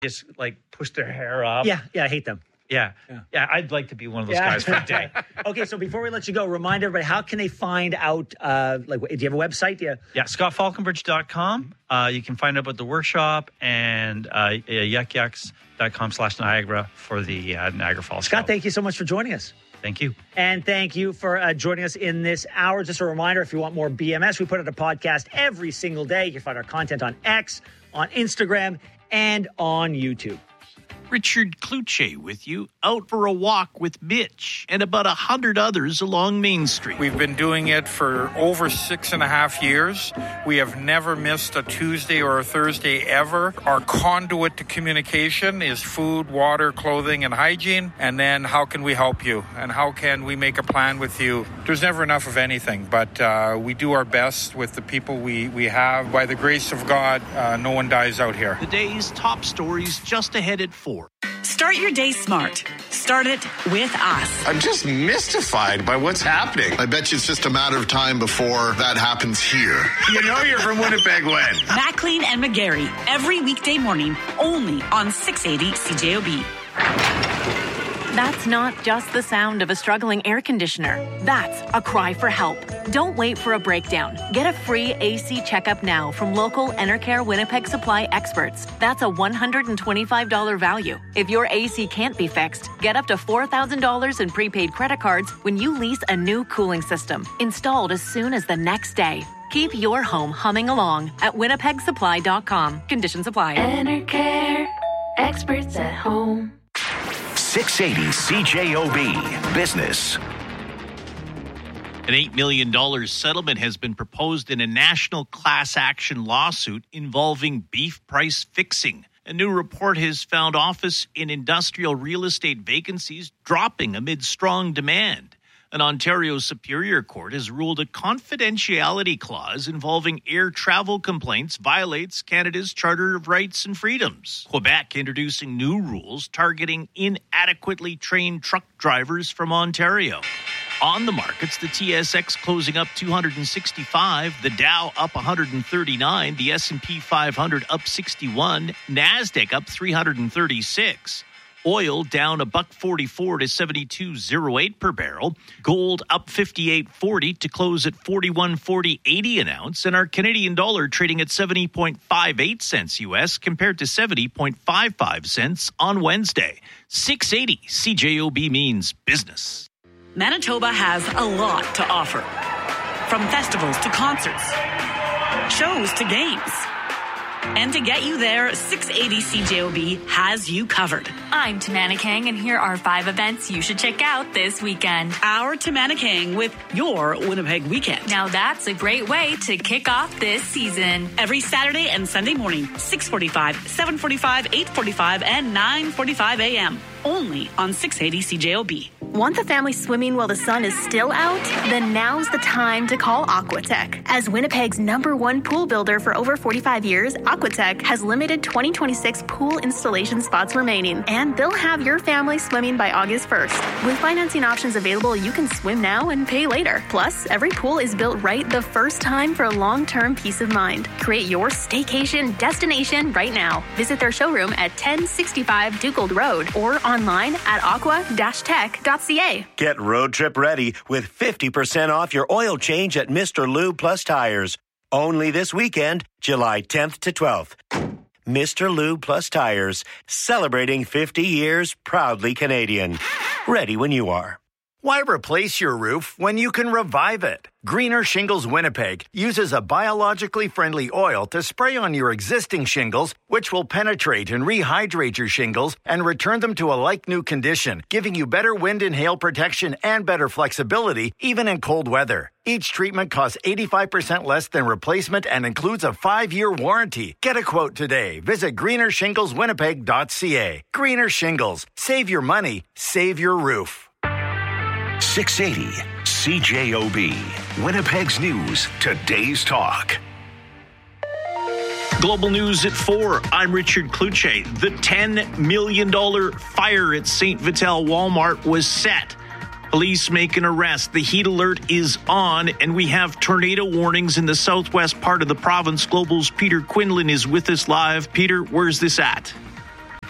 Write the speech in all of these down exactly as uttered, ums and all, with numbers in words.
just like push their hair up. Yeah, yeah, I hate them. Yeah. yeah. Yeah, I'd like to be one of those Yeah. guys for a day. Okay, so before we let you go, remind everybody, how can they find out, uh, like, do you have a website? Do you... Yeah, scott falconbridge dot com. Uh, you can find out about the workshop and uh, yuck yucks dot com slash Niagara for the uh, Niagara Falls. Scott, Show. thank you so much for joining us. Thank you. And thank you for uh, joining us in this hour. Just a reminder, if you want more B M S, we put out a podcast every single day. You can find our content on X, on Instagram, and on YouTube. Richard Cloutier with you, out for a walk with Mitch and about a hundred others along Main Street. We've been doing it for over six and a half years. We have never missed a Tuesday or a Thursday ever. Our conduit to communication is food, water, clothing, and hygiene. And then how can we help you? And how can we make a plan with you? There's never enough of anything, but uh, we do our best with the people we, we have. By the grace of God, uh, no one dies out here. The day's top stories just ahead at four. Start your day smart. Start it with us. I'm just mystified by what's happening. I bet you it's just a matter of time before that happens here. You know you're from Winnipeg when? Maclean and McGarry, every weekday morning, only on six eighty C J O B. That's not just the sound of a struggling air conditioner. That's a cry for help. Don't wait for a breakdown. Get a free A C checkup now from local Enercare Winnipeg Supply experts. That's a one hundred twenty-five dollars value. If your A C can't be fixed, get up to four thousand dollars in prepaid credit cards when you lease a new cooling system, installed as soon as the next day. Keep your home humming along at winnipeg supply dot com. Conditions apply. Enercare, experts at home. six eighty C J O B Business. An eight million dollars settlement has been proposed in a national class action lawsuit involving beef price fixing. A new report has found office and industrial real estate vacancies dropping amid strong demand. An Ontario Superior Court has ruled a confidentiality clause involving air travel complaints violates Canada's Charter of Rights and Freedoms. Quebec introducing new rules targeting inadequately trained truck drivers from Ontario. On the markets, the T S X closing up two hundred sixty-five, the Dow up one hundred thirty-nine, the S and P five hundred up sixty-one, NASDAQ up three hundred thirty-six. Oil down a buck forty-four to seventy-two oh eight per barrel. Gold up fifty-eight forty to close at forty-one forty eighty an ounce. And our Canadian dollar trading at seventy point five eight cents U S compared to seventy point five five cents on Wednesday. six eighty C J O B means business. Manitoba has a lot to offer. From festivals to concerts, shows to games. And to get you there, six eighty C J O B has you covered. I'm Tamana Kang, and here are five events you should check out this weekend. Our Tamana Kang with your Winnipeg Weekend. Now that's a great way to kick off this season. Every Saturday and Sunday morning, six forty-five, seven forty-five, eight forty-five, and nine forty-five a.m. Only on six eighty C J O B. Want the family swimming while the sun is still out? Then now's the time to call Aquatech. As Winnipeg's number one pool builder for over forty-five years, Aquatech has limited twenty twenty-six pool installation spots remaining, and they'll have your family swimming by August first. With financing options available, you can swim now and pay later. Plus, every pool is built right the first time for long-term peace of mind. Create your staycation destination right now. Visit their showroom at ten sixty-five Dugold Road or online at aqua dash tech dot c a. Get road trip ready with fifty percent off your oil change at Mister Lube Plus Tires. Only this weekend, July tenth to twelfth. Mister Lube Plus Tires, celebrating fifty years, proudly Canadian. Ready when you are. Why replace your roof when you can revive it? Greener Shingles Winnipeg uses a biologically friendly oil to spray on your existing shingles, which will penetrate and rehydrate your shingles and return them to a like-new condition, giving you better wind and hail protection and better flexibility, even in cold weather. Each treatment costs eighty-five percent less than replacement and includes a five-year warranty. Get a quote today. Visit greener shingles winnipeg dot c a. Greener Shingles. Save your money. Save your roof. six eighty C J O B. Winnipeg's News. Today's Talk. Global News at four. I'm Richard Cloutier. The ten million dollars fire at Saint Vital Walmart was set. Police make an arrest. The heat alert is on, and we have tornado warnings in the southwest part of the province. Global's Peter Quinlan is with us live. Peter, where's this at?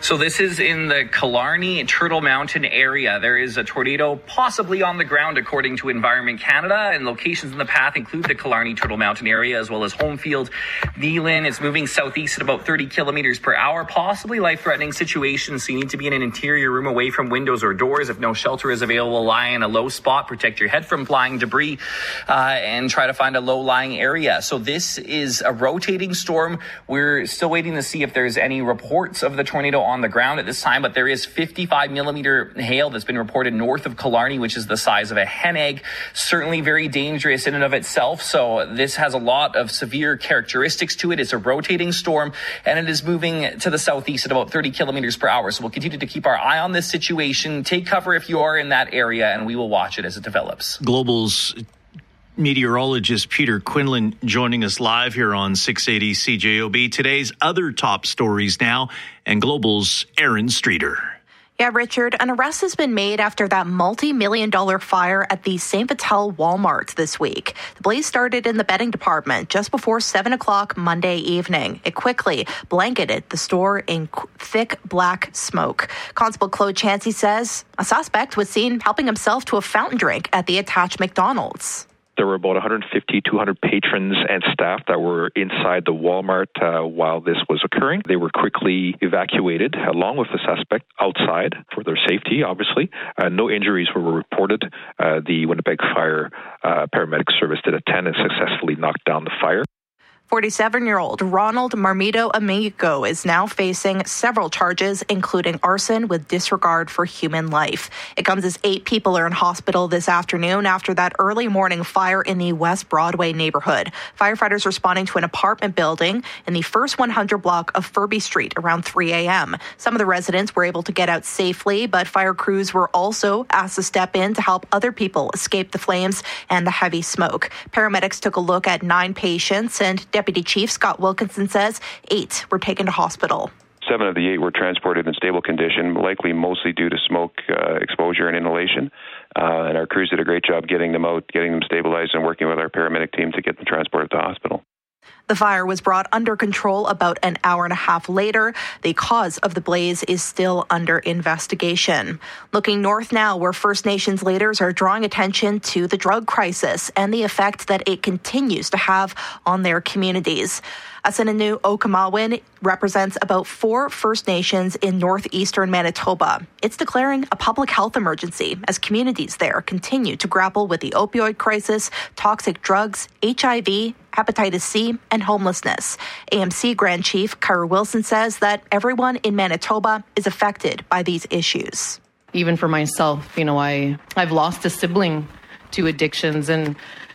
So this is in the Killarney Turtle Mountain area. There is a tornado possibly on the ground, according to Environment Canada, and locations in the path include the Killarney Turtle Mountain area, as well as Homefield, Neelan. It's moving southeast at about thirty kilometers per hour, possibly life-threatening situations, so you need to be in an interior room away from windows or doors. If no shelter is available, lie in a low spot, protect your head from flying debris, uh, and try to find a low-lying area. So this is a rotating storm. We're still waiting to see if there's any reports of the tornado on the ground at this time, but there is fifty-five millimeter hail that's been reported north of Killarney, which is the size of a hen egg. Certainly very dangerous in and of itself. So this has a lot of severe characteristics to it. It's a rotating storm, and it is moving to the southeast at about thirty kilometers per hour. So we'll continue to keep our eye on this situation. Take cover if you are in that area, and we will watch it as it develops. Global's meteorologist Peter Quinlan joining us live here on six eighty C J O B. Today's other top stories now, and Global's Aaron Streeter. Yeah, Richard, an arrest has been made after that multi-million dollar fire at the Saint Vital Walmart this week. The blaze started in the bedding department just before seven o'clock Monday evening. It quickly blanketed the store in thick black smoke. Constable Claude Chansey says a suspect was seen helping himself to a fountain drink at the attached McDonald's. There were about one hundred fifty, two hundred patrons and staff that were inside the Walmart uh, while this was occurring. They were quickly evacuated along with the suspect outside for their safety, obviously. Uh, no injuries were reported. Uh, the Winnipeg Fire uh, Paramedic Service did attend and successfully knocked down the fire. forty-seven-year-old Ronald Marmito Amigo is now facing several charges, including arson with disregard for human life. It comes as eight people are in hospital this afternoon after that early morning fire in the West Broadway neighborhood. Firefighters responding to an apartment building in the first one hundred block of Furby Street around three a.m. Some of the residents were able to get out safely, but fire crews were also asked to step in to help other people escape the flames and the heavy smoke. Paramedics took a look at nine patients, and Deputy Chief Scott Wilkinson says eight were taken to hospital. Seven of the eight were transported in stable condition, likely mostly due to smoke uh, exposure and inhalation. Uh, and our crews did a great job getting them out, getting them stabilized, and working with our paramedic team to get them transported to hospital. The fire was brought under control about an hour and a half later. The cause of the blaze is still under investigation. Looking north now, where First Nations leaders are drawing attention to the drug crisis and the effect that it continues to have on their communities. Asininu Okamawan represents about four First Nations in northeastern Manitoba. It's declaring a public health emergency as communities there continue to grapple with the opioid crisis, toxic drugs, H I V, hepatitis C, and homelessness. A M C Grand Chief Kyra Wilson says that everyone in Manitoba is affected by these issues. Even for myself, you know, I, I've lost a sibling to addictions, and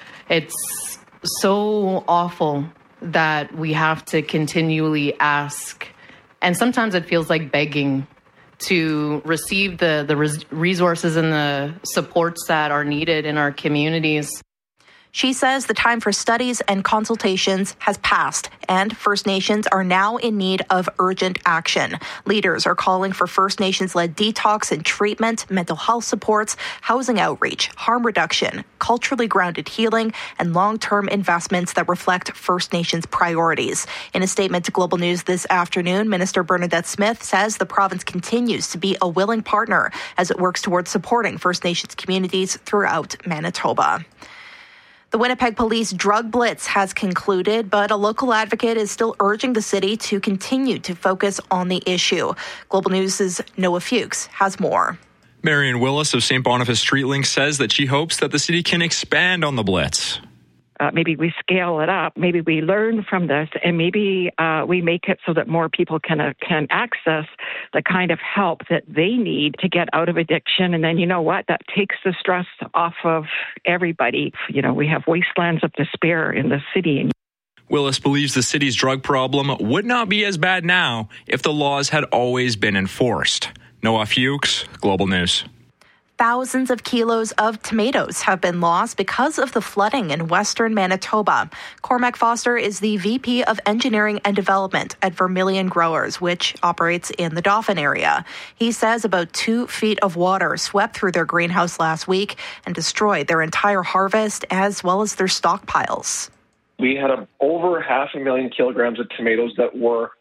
it's so awful that we have to continually ask, and sometimes it feels like begging, to receive the, the res- resources and the supports that are needed in our communities. She says the time for studies and consultations has passed, and First Nations are now in need of urgent action. Leaders are calling for First Nations-led detox and treatment, mental health supports, housing outreach, harm reduction, culturally grounded healing, and long-term investments that reflect First Nations priorities. In a statement to Global News this afternoon, Minister Bernadette Smith says the province continues to be a willing partner as it works towards supporting First Nations communities throughout Manitoba. The Winnipeg Police drug blitz has concluded, but a local advocate is still urging the city to continue to focus on the issue. Global News' Noah Fuchs has more. Marion Willis of Saint Boniface StreetLink says that she hopes that the city can expand on the blitz. Uh, maybe we scale it up. Maybe we learn from this, and maybe uh, we make it so that more people can uh, can access the kind of help that they need to get out of addiction. And then, you know what? That takes the stress off of everybody. You know, we have wastelands of despair in the city. Willis believes the city's drug problem would not be as bad now if the laws had always been enforced. Noah Fuchs, Global News. Thousands of kilos of tomatoes have been lost because of the flooding in western Manitoba. Cormac Foster is the V P of Engineering and Development at Vermilion Growers, which operates in the Dauphin area. He says about two feet of water swept through their greenhouse last week and destroyed their entire harvest as well as their stockpiles. We had a, over half a million kilograms of tomatoes that were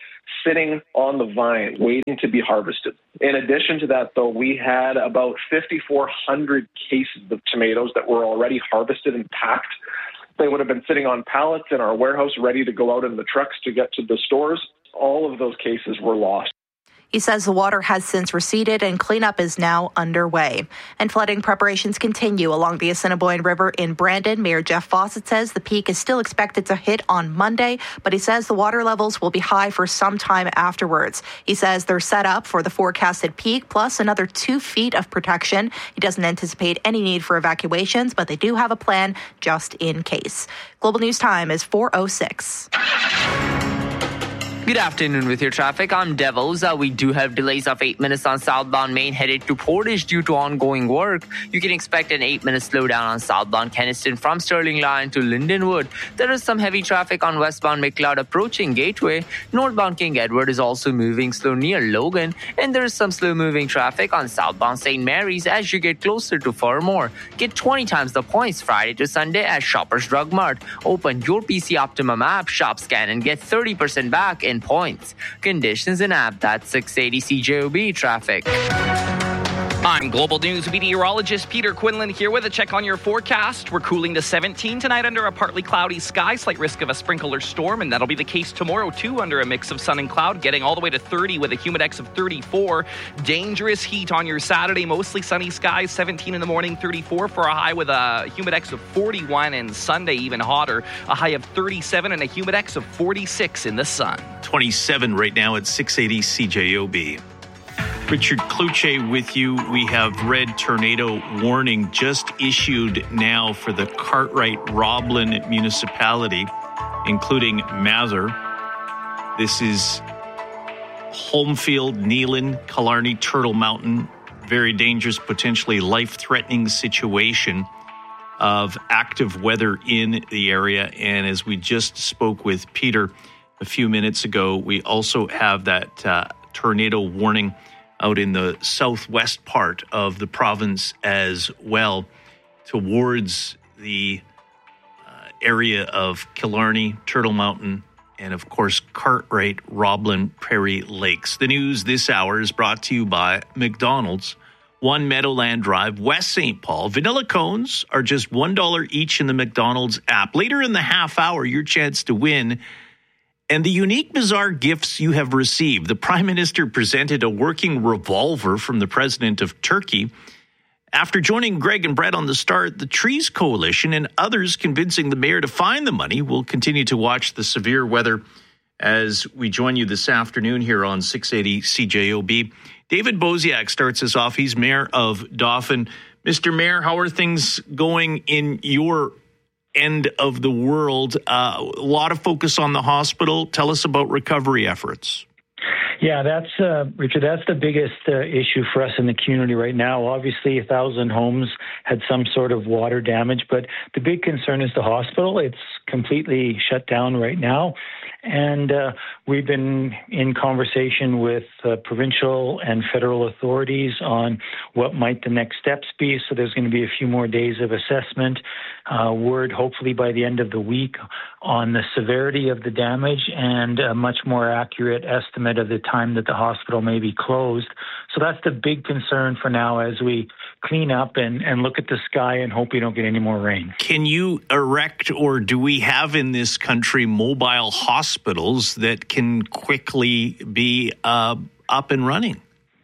sitting on the vine waiting to be harvested. In addition to that, though, we had about fifty-four hundred cases of tomatoes that were already harvested and packed. They would have been sitting on pallets in our warehouse ready to go out in the trucks to get to the stores. All of those cases were lost. He says the water has since receded and cleanup is now underway. And flooding preparations continue along the Assiniboine River in Brandon. Mayor Jeff Fawcett says the peak is still expected to hit on Monday, but he says the water levels will be high for some time afterwards. He says they're set up for the forecasted peak plus another two feet of protection. He doesn't anticipate any need for evacuations, but they do have a plan just in case. Global News Time is four oh six. Good afternoon with your traffic. I'm Devils. Uh, we do have delays of eight minutes on southbound Main headed to Portage due to ongoing work. You can expect an eight minute slowdown on southbound Kenniston from Sterling Line to Lindenwood. There is some heavy traffic on westbound McLeod approaching Gateway. Northbound King Edward is also moving slow near Logan. And there is some slow moving traffic on southbound Saint Mary's as you get closer to Fermor. Get twenty times the points Friday to Sunday at Shoppers Drug Mart. Open your P C Optimum app, shop scan, and get thirty percent back in points. Conditions in app, that's six eighty C J O B traffic. I'm Global News meteorologist Peter Quinlan here with a check on your forecast. We're cooling to seventeen tonight under a partly cloudy sky, slight risk of a sprinkle or storm, and that'll be the case tomorrow too under a mix of sun and cloud, getting all the way to thirty with a humidex of thirty-four. Dangerous heat on your Saturday, mostly sunny skies, seventeen in the morning, thirty-four for a high with a humidex of forty-one, and Sunday even hotter, a high of thirty-seven and a humidex of forty-six in the sun. twenty-seven right now at six eighty C J O B. Richard Kluche with you. We have red tornado warning just issued now for the Cartwright-Roblin municipality, including Mather. This is Homefield, Neelan, Killarney, Turtle Mountain. Very dangerous, potentially life-threatening situation of active weather in the area. And as we just spoke with Peter a few minutes ago, we also have that uh, tornado warning out in the southwest part of the province as well, towards the uh, area of Killarney, Turtle Mountain, and of course, Cartwright, Roblin, Prairie Lakes. The news this hour is brought to you by McDonald's, One Meadowland Drive, West Saint Paul. Vanilla cones are just one dollar each in the McDonald's app. Later in the half hour, your chance to win and the unique, bizarre gifts you have received. The Prime Minister presented a working revolver from the President of Turkey. After joining Greg and Brett on the start, the Trees Coalition and others convincing the mayor to find the money. We'll continue to watch the severe weather as we join you this afternoon here on six eighty C J O B. David Bosiak starts us off. He's mayor of Dauphin. Mister Mayor, how are things going in your end of the world? Uh, a lot of focus on the hospital. Tell us about recovery efforts. Yeah, that's, uh, Richard, that's the biggest uh, issue for us in the community right now. Obviously, a thousand homes had some sort of water damage, but the big concern is the hospital. It's completely shut down right now. And uh, we've been in conversation with uh, provincial and federal authorities on what might the next steps be. So there's going to be a few more days of assessment, uh, word hopefully by the end of the week on the severity of the damage and a much more accurate estimate of the time that the hospital may be closed. So that's the big concern for now as we clean up and, and look at the sky and hope we don't get any more rain. Can you erect, or do we have in this country mobile hospitals that can quickly be uh, up and running?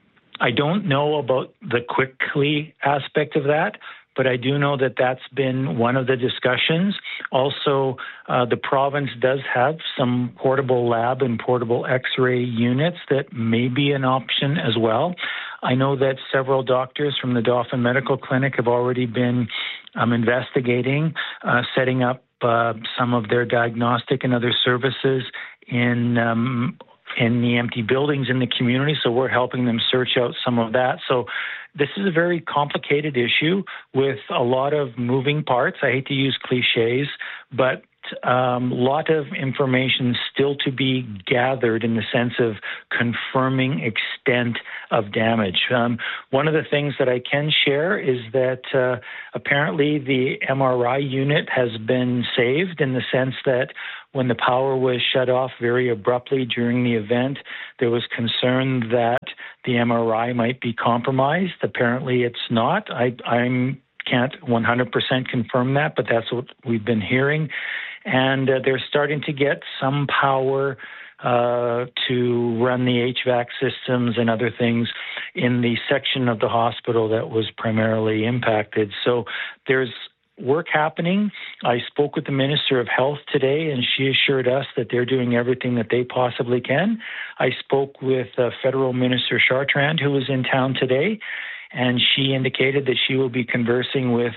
I don't know about the quickly aspect of that, but I do know that that's been one of the discussions. Also, uh, the province does have some portable lab and portable X-ray units that may be an option as well. I know that several doctors from the Dauphin Medical Clinic have already been um, investigating, uh, setting up uh, some of their diagnostic and other services in um, in the empty buildings in the community. So we're helping them search out some of that. So this is a very complicated issue with a lot of moving parts. I hate to use cliches, but a um, lot of information still to be gathered in the sense of confirming extent of damage. Um, one of the things that I can share is that uh, apparently the M R I unit has been saved in the sense that when the power was shut off very abruptly during the event, there was concern that the M R I might be compromised. Apparently it's not. I I'm, can't one hundred percent confirm that, but that's what we've been hearing. And uh, they're starting to get some power uh, to run the H V A C systems and other things in the section of the hospital that was primarily impacted. So there's work happening. I spoke with the Minister of Health today, and she assured us that they're doing everything that they possibly can. I spoke with uh, Federal Minister Chartrand, who was in town today, and she indicated that she will be conversing with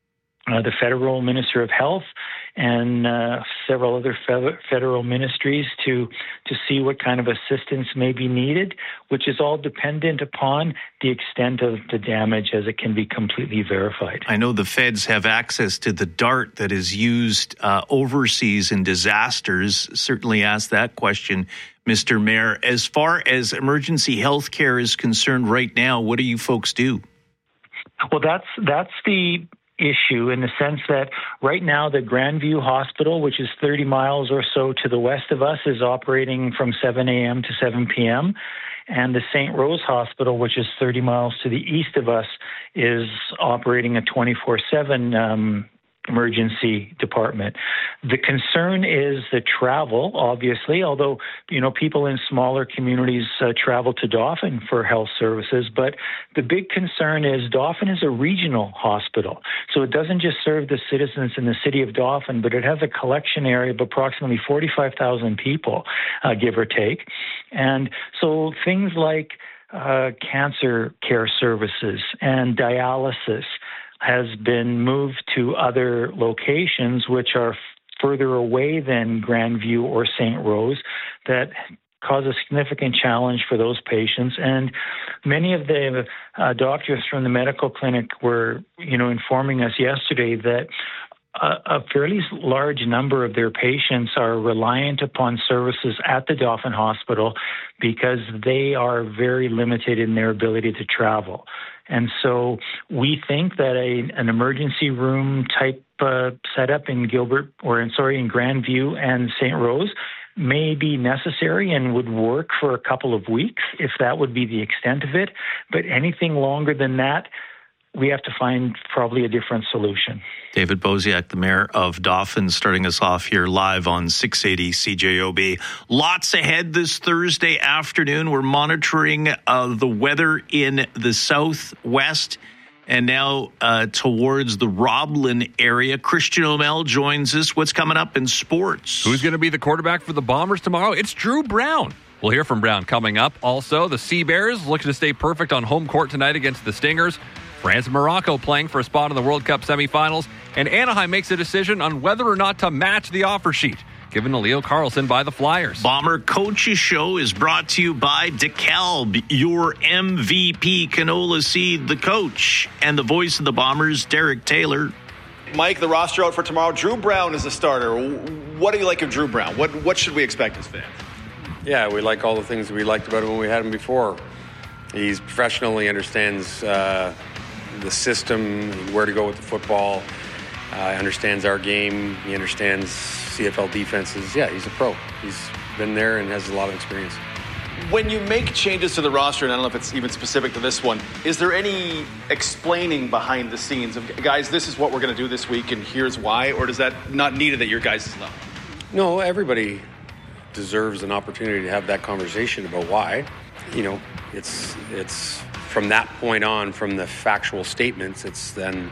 uh, the Federal Minister of Health and uh, several other fe- federal ministries to to see what kind of assistance may be needed, which is all dependent upon the extent of the damage as it can be completely verified. I know the feds have access to the DART that is used uh, overseas in disasters. Certainly ask that question, Mister Mayor. As far as emergency health care is concerned right now, what do you folks do? Well, that's that's the issue in the sense that right now the Grandview Hospital, which is thirty miles or so to the west of us, is operating from seven a.m. to seven p.m. And the Saint Rose Hospital, which is thirty miles to the east of us, is operating a twenty-four seven um, emergency department. The concern is the travel, obviously, although, you know, people in smaller communities uh, travel to Dauphin for health services. But the big concern is Dauphin is a regional hospital. So it doesn't just serve the citizens in the city of Dauphin, but it has a collection area of approximately forty-five thousand people, uh, give or take. And so things like uh, cancer care services and dialysis has been moved to other locations which are further away than Grandview or Saint Rose that cause a significant challenge for those patients. And many of the uh, doctors from the medical clinic were, you know, informing us yesterday that a, a fairly large number of their patients are reliant upon services at the Dauphin Hospital because they are very limited in their ability to travel. And so we think that a, an emergency room type uh, setup in Gilbert, or in, sorry, in Grandview and Saint Rose may be necessary and would work for a couple of weeks if that would be the extent of it. But anything longer than that, we have to find probably a different solution. David Bosiak, the mayor of Dauphin, starting us off here live on six eighty C J O B. Lots ahead this Thursday afternoon. We're monitoring uh, the weather in the southwest and now uh, towards the Roblin area. Christian O'Mell joins us. What's coming up in sports? Who's going to be the quarterback for the Bombers tomorrow? It's Drew Brown. We'll hear from Brown coming up. Also, the Sea Bears looking to stay perfect on home court tonight against the Stingers. France and Morocco playing for a spot in the World Cup semifinals. And Anaheim makes a decision on whether or not to match the offer sheet given to Leo Carlson by the Flyers. Bomber Coaches Show is brought to you by DeKalb, your M V P canola seed, the coach, and the voice of the Bombers, Derek Taylor. Mike, the roster out for tomorrow. Drew Brown is the starter. What do you like of Drew Brown? What what should we expect as fans? Yeah, we like all the things that we liked about him when we had him before. He's professional. He understands uh, the system, where to go with the football. Uh, he understands our game. He understands C F L defenses. Yeah, he's a pro. He's been there and has a lot of experience. When you make changes to the roster, and I don't know if it's even specific to this one, is there any explaining behind the scenes of, guys, this is what we're going to do this week and here's why, or does that not needed at your guys' level? No, everybody deserves an opportunity to have that conversation about why. You know, it's it's from that point on, from the factual statements, it's then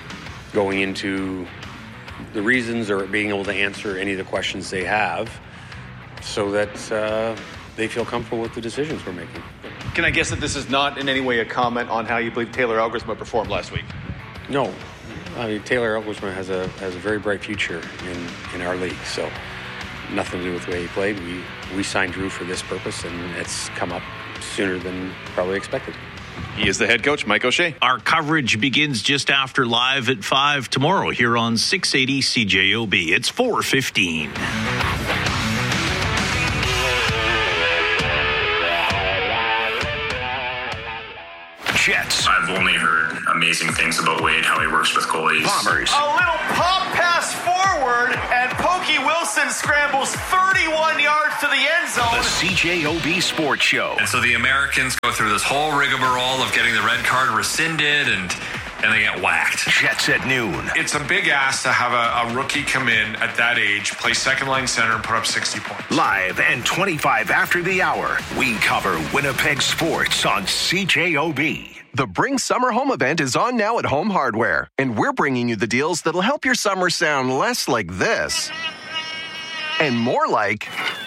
going into the reasons or being able to answer any of the questions they have so that uh, they feel comfortable with the decisions we're making. Can I guess that this is not in any way a comment on how you believe Taylor Elgersma performed last week? No. I mean, Taylor Elgersma has a has a very bright future in, in our league, so nothing to do with the way he played. We, we signed Drew for this purpose, and it's come up sooner than probably expected. He is the head coach, Mike O'Shea. Our coverage begins just after live at five tomorrow here on six eighty C J O B. It's four fifteen. Jets. I've only heard amazing things about Wade, how he works with goalies. Bombers. A little pop pass forward. forward, and Pokey Wilson scrambles thirty-one yards to the end zone. The C J O B Sports Show. And so the Americans go through this whole rigmarole of getting the red card rescinded, and and they get whacked. Jets at noon. It's a big ask to have a, a rookie come in at that age, play second line center, and put up sixty points. Live and twenty-five after the hour, we cover Winnipeg sports on C J O B. The Bring Summer Home event is on now at Home Hardware, and we're bringing you the deals that'll help your summer sound less like this and more like,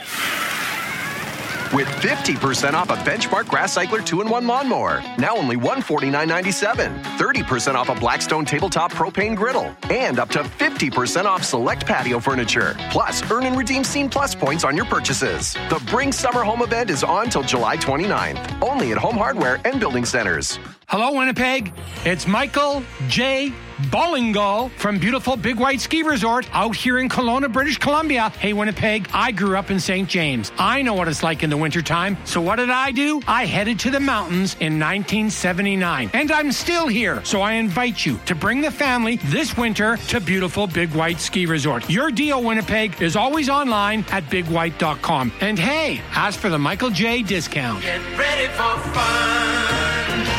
with fifty percent off a Benchmark Grass Cycler two in one lawnmower, now only one hundred forty-nine dollars and ninety-seven cents, thirty percent off a Blackstone tabletop propane griddle, and up to fifty percent off select patio furniture. Plus, earn and redeem Scene Plus points on your purchases. The Bring Summer Home event is on till July twenty-ninth, only at Home Hardware and Building Centers. Hello, Winnipeg. It's Michael J. Bollingal from beautiful Big White Ski Resort out here in Kelowna, British Columbia. Hey, Winnipeg, I grew up in Saint James. I know what it's like in the wintertime. So what did I do? I headed to the mountains in nineteen seventy-nine. And I'm still here. So I invite you to bring the family this winter to beautiful Big White Ski Resort. Your deal, Winnipeg, is always online at big white dot com. And hey, ask for the Michael J. discount. Get ready for fun.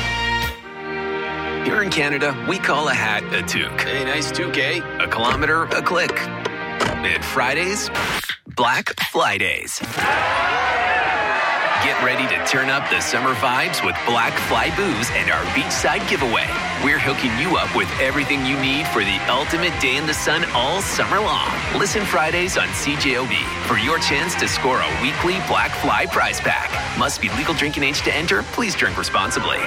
Here in Canada, we call a hat a toque. A nice toque, eh? A kilometer, a click. And Fridays, Black Fly Days. Get ready to turn up the summer vibes with Black Fly Booze and our beachside giveaway. We're hooking you up with everything you need for the ultimate day in the sun all summer long. Listen Fridays on C J O B for your chance to score a weekly Black Fly prize pack. Must be legal drinking age to enter. Please drink responsibly.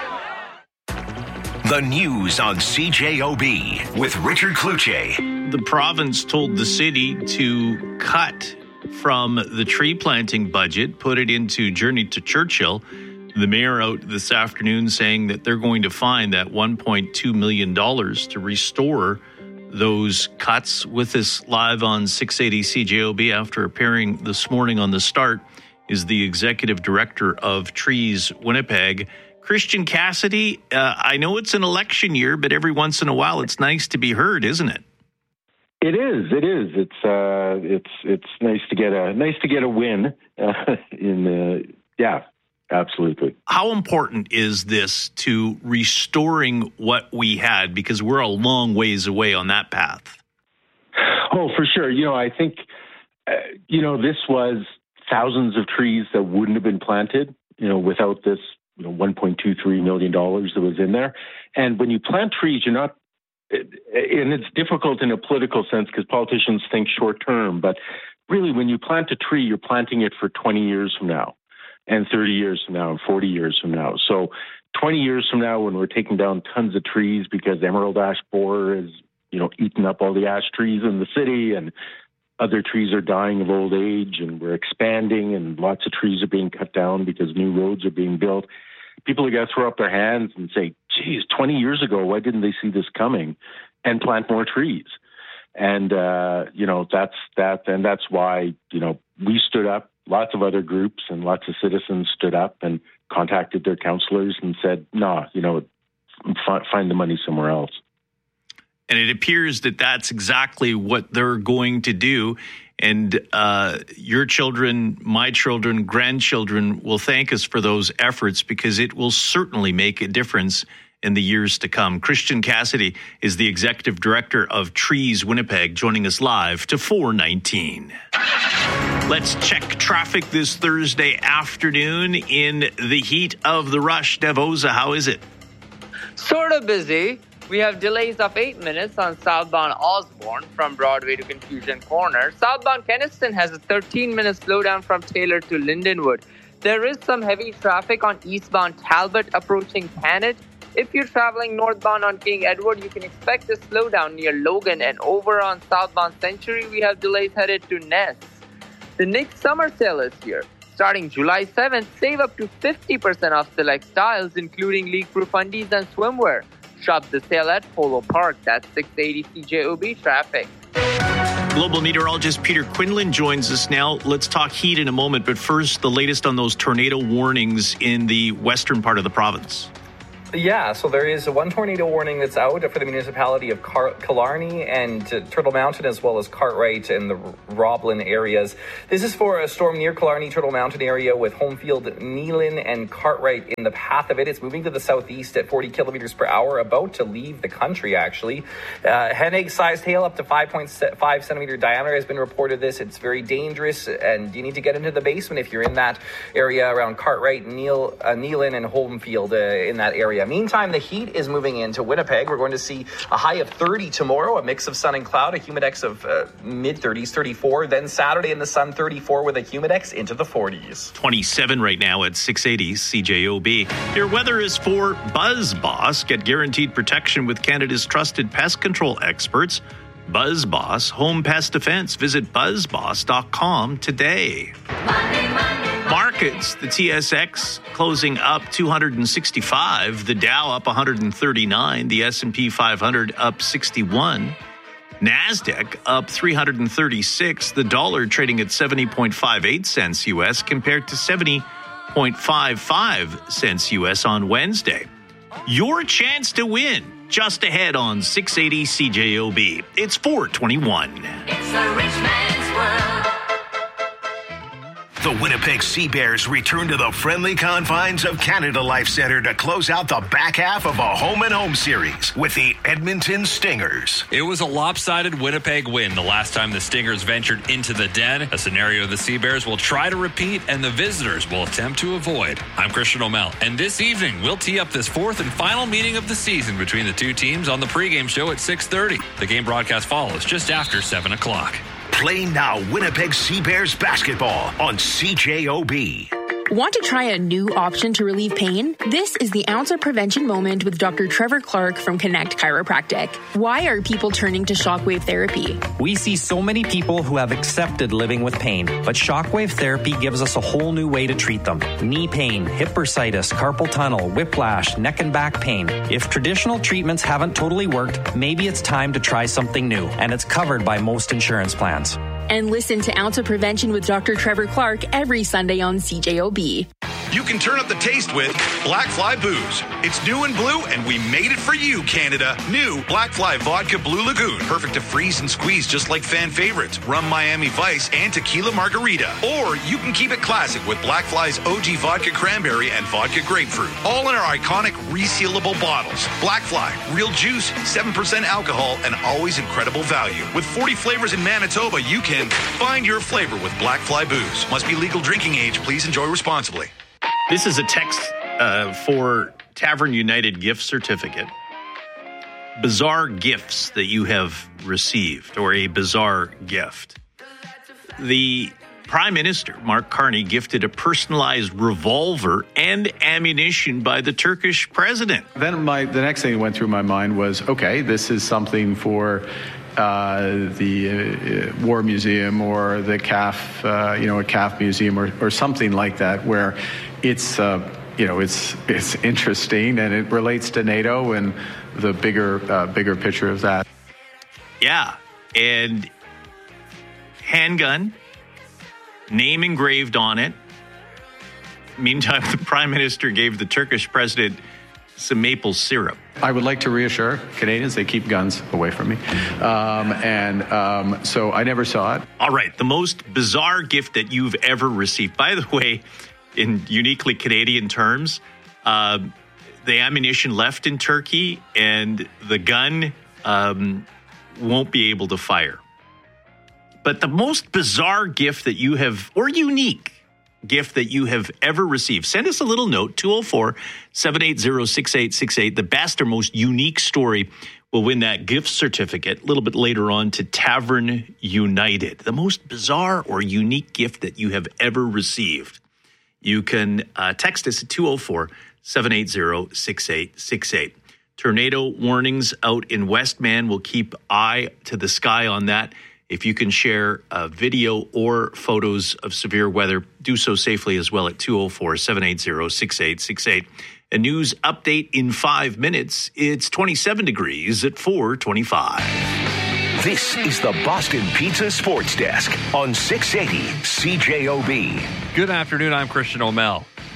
The news on C J O B with Richard Kluche. The province told the city to cut from the tree planting budget, put it into Journey to Churchill. The mayor out this afternoon saying that they're going to find that one point two million dollars to restore those cuts. With us live on six eighty C J O B after appearing this morning on The Start is the executive director of Trees Winnipeg, Christian Cassidy. uh, I know it's an election year, but every once in a while it's nice to be heard, isn't it? It is. It is. It's uh, it's it's nice to get a nice to get a win. Uh, in uh, yeah, absolutely. How important is this to restoring what we had? Because we're a long ways away on that path. Oh, for sure. You know, I think uh, you know this was thousands of trees that wouldn't have been planted, you know, without this. You know, one point two three million dollars that was in there. And when you plant trees, you're not, and it's difficult in a political sense because politicians think short term, but really when you plant a tree, you're planting it for twenty years from now and thirty years from now and forty years from now. So twenty years from now, when we're taking down tons of trees because emerald ash borer has, you know, eaten up all the ash trees in the city and other trees are dying of old age and we're expanding and lots of trees are being cut down because new roads are being built. People are going to throw up their hands and say, geez, twenty years ago, why didn't they see this coming and plant more trees? And, uh, you know, that's that. And that's why, you know, we stood up, lots of other groups and lots of citizens stood up and contacted their councillors and said, nah, you know, f- find the money somewhere else. And it appears that that's exactly what they're going to do. And uh, your children, my children, grandchildren will thank us for those efforts because it will certainly make a difference in the years to come. Christian Cassidy is the executive director of Trees Winnipeg, joining us live to four nineteen. Let's check traffic this Thursday afternoon in the heat of the rush. Devosa, how is it? Sort of busy. We have delays of eight minutes on southbound Osborne from Broadway to Confusion Corner. Southbound Keniston has a thirteen-minute slowdown from Taylor to Lindenwood. There is some heavy traffic on eastbound Talbot approaching Canada. If you're traveling northbound on King Edward, you can expect a slowdown near Logan. And over on southbound Century, we have delays headed to Ness. The Nick Summer Sale is here. Starting July seventh, save up to fifty percent off select styles, including leak-proof undies and swimwear. Shop the sale at Polo Park. That's six eighty C J O B traffic. Global meteorologist Peter Quinlan joins us now. Let's talk heat in a moment, but first, the latest on those tornado warnings in the western part of the province. Yeah, so there is one tornado warning that's out for the municipality of Car- Killarney and uh, Turtle Mountain, as well as Cartwright and the Roblin areas. This is for a storm near Killarney, Turtle Mountain area with Homefield, Nealon, and Cartwright in the path of it. It's moving to the southeast at forty kilometers per hour, about to leave the country, actually. Uh, hen egg-sized hail up to five point five centimeter diameter has been reported this. It's very dangerous, and you need to get into the basement if you're in that area around Cartwright, Neal, uh, Nealon, and Homefield uh, in that area. Meantime, the heat is moving into Winnipeg. We're going to see a high of thirty tomorrow, a mix of sun and cloud, a humidex of uh, mid-thirties, thirty-four. Then Saturday in the sun, thirty-four with a humidex into the forties. twenty-seven right now at six eighty C J O B. Your weather is for BuzzBoss. Get guaranteed protection with Canada's trusted pest control experts. BuzzBoss Home Pest Defense. Visit buzz boss dot com today. Monday, Monday. Markets, the T S X closing up two hundred sixty-five, the Dow up one hundred thirty-nine, the S and P five hundred up sixty-one, NASDAQ up three hundred thirty-six, the dollar trading at seventy point five eight cents U S compared to seventy point five five cents U S on Wednesday. Your chance to win just ahead on six eighty C J O B. It's four twenty-one. It's a rich man's world. The Winnipeg Sea Bears return to the friendly confines of Canada Life Centre to close out the back half of a home and home series with the Edmonton Stingers. It was a lopsided Winnipeg win the last time the Stingers ventured into the Den, a scenario the Sea Bears will try to repeat and the visitors will attempt to avoid. I'm Christian O'Mell, and this evening we'll tee up this fourth and final meeting of the season between the two teams on the pregame show at six thirty. The game broadcast follows just after seven o'clock. Play now Winnipeg Sea Bears basketball on C J O B. Want to try a new option to relieve pain? This is the Ounce of Prevention moment with Doctor Trevor Clark from Connect Chiropractic. Why are people turning to shockwave therapy? We see so many people who have accepted living with pain, but shockwave therapy gives us a whole new way to treat them. Knee pain, hip bursitis, carpal tunnel, whiplash, neck and back pain. If traditional treatments haven't totally worked, maybe it's time to try something new, and it's covered by most insurance plans. And listen to Ounce of Prevention with Doctor Trevor Clark every Sunday on C J O B. You can turn up the taste with Black Fly Booze. It's new and blue, and we made it for you, Canada. New Black Fly Vodka Blue Lagoon. Perfect to freeze and squeeze just like fan favorites, Rum Miami Vice and Tequila Margarita. Or you can keep it classic with Black Fly's O G Vodka Cranberry and Vodka Grapefruit. All in our iconic resealable bottles. Black Fly, real juice, seven percent alcohol, and always incredible value. With forty flavors in Manitoba, you can find your flavor with Black Fly Booze. Must be legal drinking age. Please enjoy responsibly. This is a text uh, for Tavern United gift certificate. Bizarre gifts that you have received, or a bizarre gift. The Prime Minister, Mark Carney, gifted a personalized revolver and ammunition by the Turkish president. Then my the next thing that went through my mind was, okay, this is something for Uh, the uh, War Museum or the C A F, uh, you know, a C A F museum or, or something like that, where it's, uh, you know, it's it's interesting and it relates to NATO and the bigger uh, bigger picture of that. Yeah, and handgun, name engraved on it. Meantime, the Prime Minister gave the Turkish president some maple syrup. I would like to reassure Canadians they keep guns away from me. Um, and um, so I never saw it. All right. The most bizarre gift that you've ever received. By the way, in uniquely Canadian terms, uh, the ammunition left in Turkey and the gun um, won't be able to fire. But the most bizarre gift that you have, or unique gift that you have ever received, send us a little note, two oh four, seven eight zero, six eight six eight. The best or most unique story will win that gift certificate a little bit later on to Tavern United. The most bizarre or unique gift that you have ever received. You can uh, text us at two oh four, seven eight zero, six eight six eight. Tornado warnings out in Westman. We'll keep eye to the sky on that. If you can share a video or photos of severe weather, do so safely as well at two oh four, seven eight zero, six eight six eight. A news update in five minutes. It's twenty-seven degrees at four twenty-five. This is the Boston Pizza Sports Desk on six eighty C J O B. Good afternoon. I'm Christian O'Mell.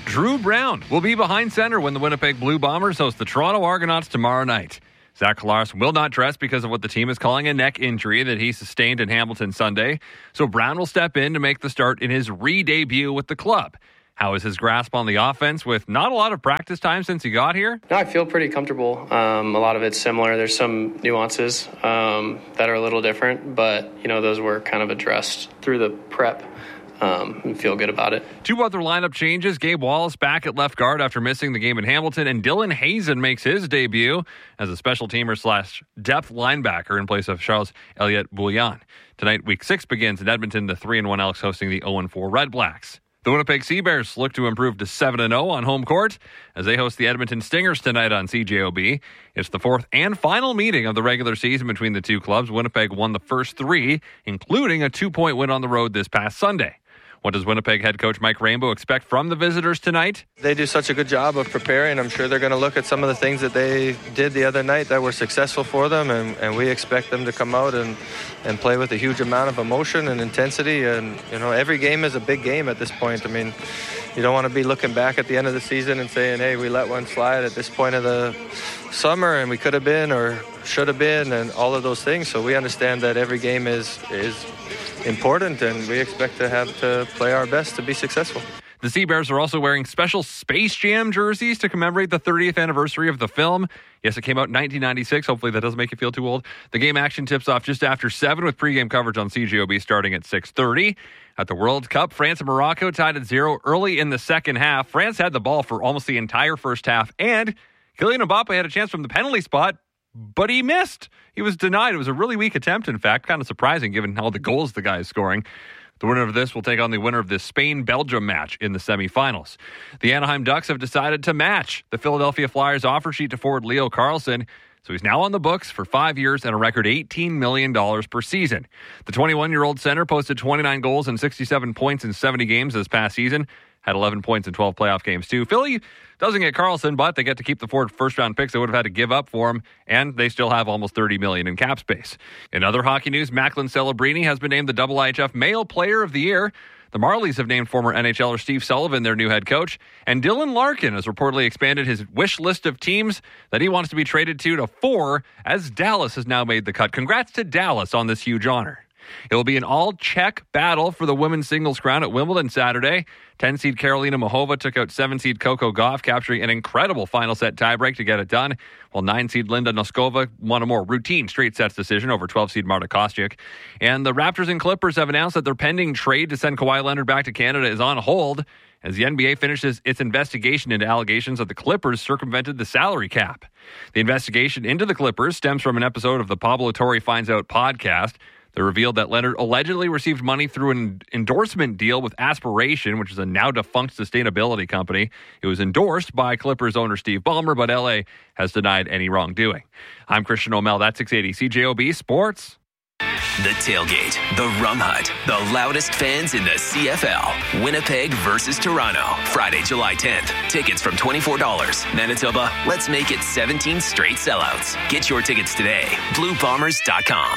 Drew Brown will be behind center when the Winnipeg Blue Bombers host the Toronto Argonauts tomorrow night. Zach Collaros will not dress because of what the team is calling a neck injury that he sustained in Hamilton Sunday. So Brown will step in to make the start in his re-debut with the club. How is his grasp on the offense with not a lot of practice time since he got here? No, I feel pretty comfortable. Um, a lot of it's similar. There's some nuances um, that are a little different, but you know those were kind of addressed through the prep. Um, and feel good about it. Two other lineup changes. Gabe Wallace back at left guard after missing the game in Hamilton, and Dylan Hazen makes his debut as a special teamer slash depth linebacker in place of Charles Elliott Bouillon. Tonight, week six begins in Edmonton. The three and one Elks hosting the oh and four Red Blacks. The Winnipeg Sea Bears look to improve to seven and oh on home court as they host the Edmonton Stingers tonight on C J O B. It's the fourth and final meeting of the regular season between the two clubs. Winnipeg won the first three, including a two-point win on the road this past Sunday. What does Winnipeg head coach Mike Rainbow expect from the visitors tonight? They do such a good job of preparing. I'm sure they're going to look at some of the things that they did the other night that were successful for them, and, and we expect them to come out and, and play with a huge amount of emotion and intensity. And, you know, every game is a big game at this point. I mean, you don't want to be looking back at the end of the season and saying, hey, we let one slide at this point of the summer and we could have been or should have been and all of those things. So we understand that every game is is important, and we expect to have to play our best to be successful. The Sea Bears are also wearing special Space Jam jerseys to commemorate the thirtieth anniversary of the film. Yes, it came out in nineteen ninety-six. Hopefully that doesn't make you feel too old. The game action tips off just after seven with pregame coverage on C J O B starting at six thirty. At the World Cup, France and Morocco tied at zero early in the second half. France had the ball for almost the entire first half, and Kylian Mbappe had a chance from the penalty spot, but he missed. He was denied. It was a really weak attempt, in fact. Kind of surprising given all the goals the guy is scoring. The winner of this will take on the winner of this Spain-Belgium match in the semifinals. The Anaheim Ducks have decided to match the Philadelphia Flyers offer sheet to forward Leo Carlsson, so he's now on the books for five years and a record eighteen million dollars per season. The twenty-one-year-old center posted twenty-nine goals and sixty-seven points in seventy games this past season. Had eleven points in twelve playoff games, too. Philly doesn't get Carlson, but they get to keep the four first-round picks they would have had to give up for him, and they still have almost thirty million dollars in cap space. In other hockey news, Macklin Celebrini has been named the W I H F Male Player of the Year. The Marlies have named former N H L er Steve Sullivan their new head coach, and Dylan Larkin has reportedly expanded his wish list of teams that he wants to be traded to to four, as Dallas has now made the cut. Congrats to Dallas on this huge honor. It will be an all-Czech battle for the women's singles crown at Wimbledon Saturday. ten-seed Karolina Muchova took out seven-seed Coco Gauff, capturing an incredible final set tiebreak to get it done, while nine-seed Linda Noskova won a more routine straight sets decision over twelve-seed Marta Kostyuk. And the Raptors and Clippers have announced that their pending trade to send Kawhi Leonard back to Canada is on hold as the N B A finishes its investigation into allegations that the Clippers circumvented the salary cap. The investigation into the Clippers stems from an episode of the Pablo Torre Finds Out podcast that revealed that Leonard allegedly received money through an endorsement deal with Aspiration, which is a now-defunct sustainability company. It was endorsed by Clippers owner Steve Ballmer, but L A has denied any wrongdoing. I'm Christian O'Mell. That's six eighty C J O B Sports. The Tailgate, the Rum Hut, the loudest fans in the C F L. Winnipeg versus Toronto, Friday, July tenth. Tickets from twenty-four dollars. Manitoba, let's make it seventeen straight sellouts. Get your tickets today. blue bombers dot com.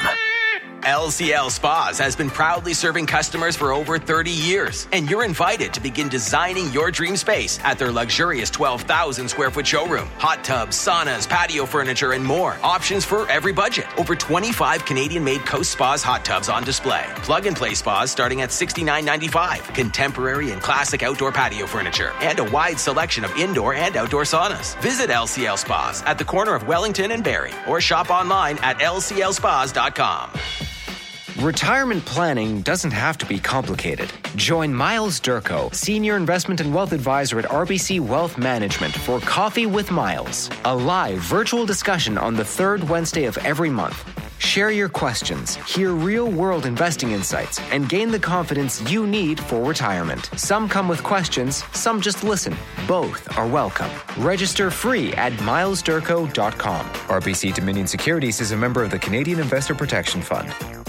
L C L Spas has been proudly serving customers for over thirty years, and you're invited to begin designing your dream space at their luxurious twelve thousand square foot showroom. Hot tubs, saunas, patio furniture, and more. Options for every budget. Over twenty-five Canadian-made Coast Spas hot tubs on display. Plug-and-play spas starting at sixty-nine ninety-five. Contemporary and classic outdoor patio furniture, and a wide selection of indoor and outdoor saunas. Visit L C L Spas at the corner of Wellington and Barrie, or shop online at L C L spas dot com. Retirement planning doesn't have to be complicated. Join Miles Durko, Senior Investment and Wealth Advisor at R B C Wealth Management, for Coffee with Miles, a live virtual discussion on the third Wednesday of every month. Share your questions, hear real-world investing insights, and gain the confidence you need for retirement. Some come with questions, some just listen. Both are welcome. Register free at miles durko dot com. R B C Dominion Securities is a member of the Canadian Investor Protection Fund.